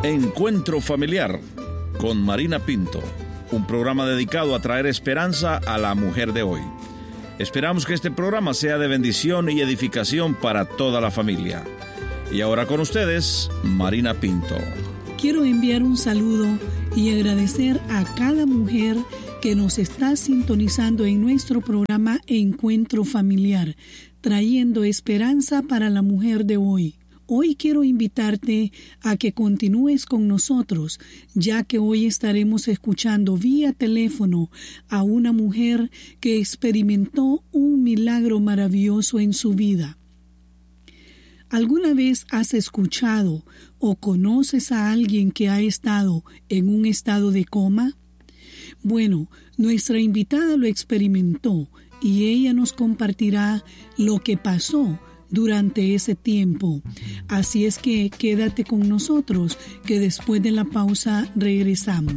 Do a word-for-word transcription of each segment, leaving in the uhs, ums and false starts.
Encuentro Familiar con Marina Pinto, un programa dedicado a traer esperanza a la mujer de hoy. Esperamos que este programa sea de bendición y edificación para toda la familia. Y ahora con ustedes, Marina Pinto. Quiero enviar un saludo y agradecer a cada mujer que nos está sintonizando en nuestro programa Encuentro Familiar, trayendo esperanza para la mujer de hoy. Hoy quiero invitarte a que continúes con nosotros, ya que hoy estaremos escuchando vía teléfono a una mujer que experimentó un milagro maravilloso en su vida. ¿Alguna vez has escuchado o conoces a alguien que ha estado en un estado de coma? Bueno, nuestra invitada lo experimentó y ella nos compartirá lo que pasó durante ese tiempo. Así es que quédate con nosotros, que después de la pausa regresamos.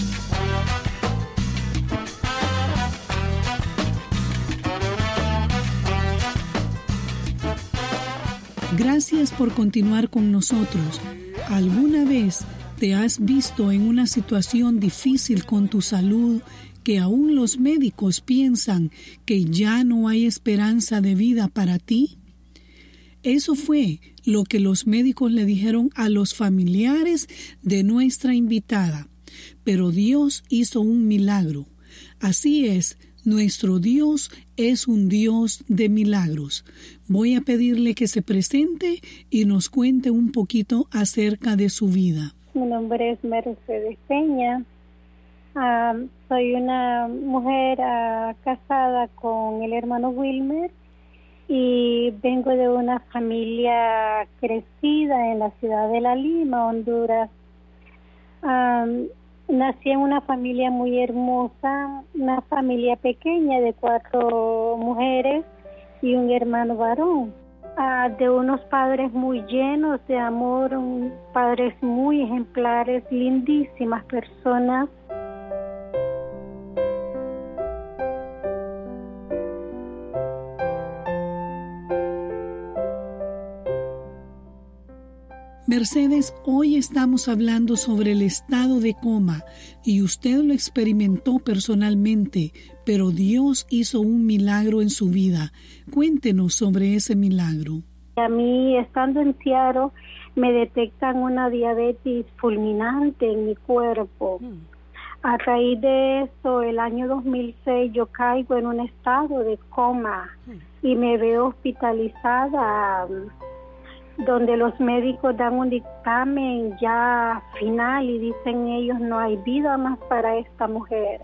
Gracias por continuar con nosotros. ¿Alguna vez te has visto en una situación difícil con tu salud, que aún los médicos piensan que ya no hay esperanza de vida para ti? Eso fue lo que los médicos le dijeron a los familiares de nuestra invitada. Pero Dios hizo un milagro. Así es, nuestro Dios es un Dios de milagros. Voy a pedirle que se presente y nos cuente un poquito acerca de su vida. Mi nombre es Mercedes Peña. Uh, soy una mujer uh, casada con el hermano Wilmer. Y vengo de una familia crecida en la ciudad de La Lima, Honduras. Um, nací en una familia muy hermosa, una familia pequeña de cuatro mujeres y un hermano varón. Uh, de unos padres muy llenos de amor, um, padres muy ejemplares, lindísimas personas. Mercedes, hoy estamos hablando sobre el estado de coma y usted lo experimentó personalmente, pero Dios hizo un milagro en su vida. Cuéntenos sobre ese milagro. A mí, estando en Seattle, me detectan una diabetes fulminante en mi cuerpo. Mm. A raíz de eso, el año dos mil seis, yo caigo en un estado de coma mm. y me veo hospitalizada, donde los médicos dan un dictamen ya final y dicen ellos no hay vida más para esta mujer.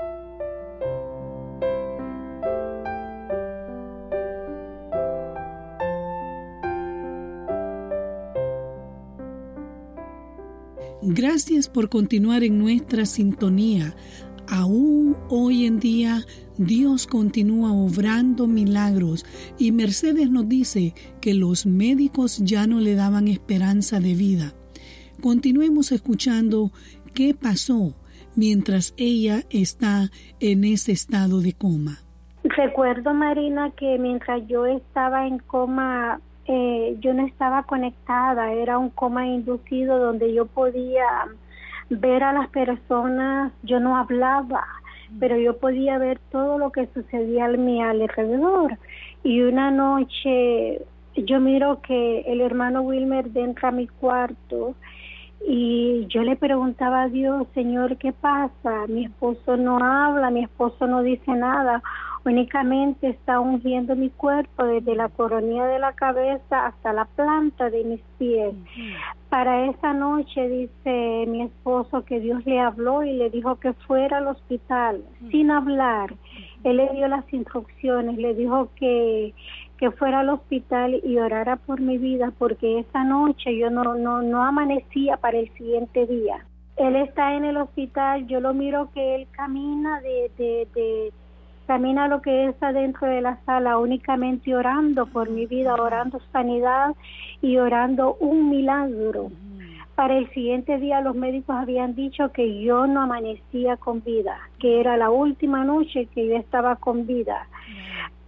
Gracias por continuar en nuestra sintonía. Aún hoy en día, Dios continúa obrando milagros y Mercedes nos dice que los médicos ya no le daban esperanza de vida. Continuemos escuchando qué pasó mientras ella está en ese estado de coma. Recuerdo, Marina, que mientras yo estaba en coma, eh, yo no estaba conectada, era un coma inducido donde yo podía ver a las personas, yo no hablaba, pero yo podía ver todo lo que sucedía a mi alrededor. Y una noche yo miro que el hermano Wilmer entra a mi cuarto y yo le preguntaba a Dios, Señor, ¿qué pasa? Mi esposo no habla, mi esposo no dice nada, únicamente está ungiendo mi cuerpo desde la coronilla de la cabeza hasta la planta de mis pies. Uh-huh. Para esa noche dice mi esposo que Dios le habló y le dijo que fuera al hospital, uh-huh. sin hablar. Uh-huh. Él le dio las instrucciones, le dijo que que fuera al hospital y orara por mi vida, porque esa noche yo no no no amanecía para el siguiente día. Él está en el hospital, yo lo miro que él camina de de de camina lo que es adentro de la sala, únicamente orando por mi vida, orando sanidad y orando un milagro. Para el siguiente día los médicos habían dicho que yo no amanecía con vida, que era la última noche que yo estaba con vida.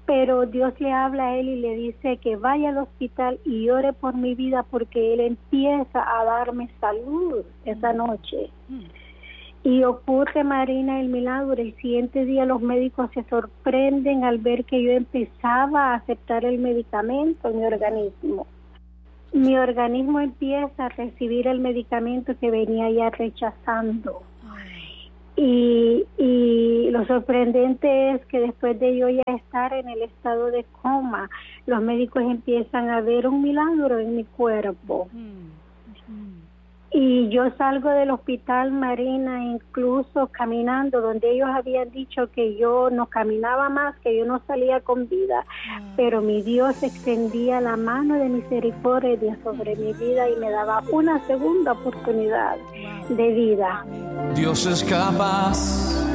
pero Dios le habla a él y le dice que vaya al hospital y ore por mi vida, porque él empieza a darme salud esa noche. Y ocurre, Marina, el milagro. El siguiente día los médicos se sorprenden al ver que yo empezaba a aceptar el medicamento en mi organismo. Mi organismo empieza a recibir el medicamento que venía ya rechazando. Y, y lo sorprendente es que después de yo ya estar en el estado de coma, los médicos empiezan a ver un milagro en mi cuerpo. Y yo salgo del hospital, Marina, incluso caminando, donde ellos habían dicho que yo no caminaba más, que yo no salía con vida, wow. Pero mi Dios extendía la mano de misericordia sobre mi vida y me daba una segunda oportunidad wow. de vida. Dios es capaz